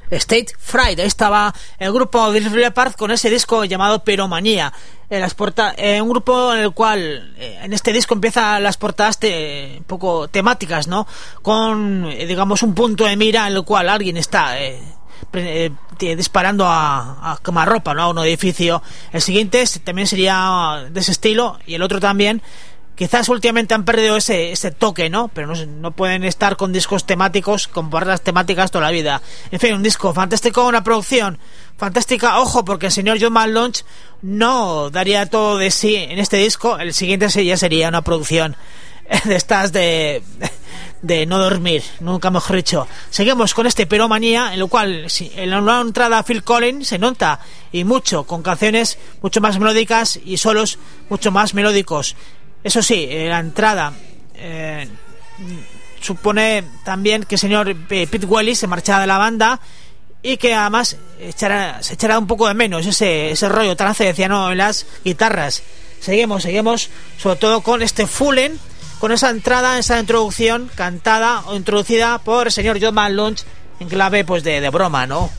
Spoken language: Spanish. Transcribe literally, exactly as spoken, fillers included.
State Fright. Ahí estaba el grupo Def Leppard con ese disco llamado Pyromanía. Eh, las porta- eh, un grupo en el cual eh, en este disco empiezan las portadas te- un poco temáticas, ¿no? Con, eh, digamos, un punto de mira en el cual alguien está eh, pre- eh, disparando a, a quemarropa, ¿no? A un edificio. El siguiente es, también sería de ese estilo, y el otro también. Quizás últimamente han perdido ese, ese toque, ¿no? Pero no, no pueden estar con discos temáticos, con barras temáticas toda la vida. En fin, un disco fantástico, una producción fantástica. Ojo, porque el señor John Malone no daría todo de sí en este disco. El siguiente ya sería una producción de estas de, de no dormir, nunca mejor dicho. Seguimos con este Pyromanía, en lo cual sí, en la nueva entrada Phil Collins se nota, y mucho, con canciones mucho más melódicas y solos mucho más melódicos. Eso sí, eh, la entrada eh, supone también que el señor Pete Wellis se marchará de la banda, y que además echará, se echará un poco de menos ese, ese rollo trance, decía, ¿no?, en las guitarras. Seguimos, seguimos, sobre todo con este Fullen, con esa entrada, esa introducción cantada o introducida por el señor John Malone en clave pues de, de broma, ¿no?